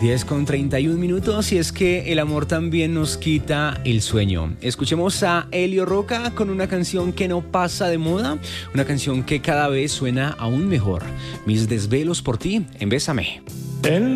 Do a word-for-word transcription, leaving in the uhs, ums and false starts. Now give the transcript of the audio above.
diez con treinta y un minutos y es que el amor también nos quita el sueño. Escuchemos a Elio Roca con una canción que no pasa de moda, una canción que cada vez suena aún mejor. Mis desvelos por ti en Bésame. El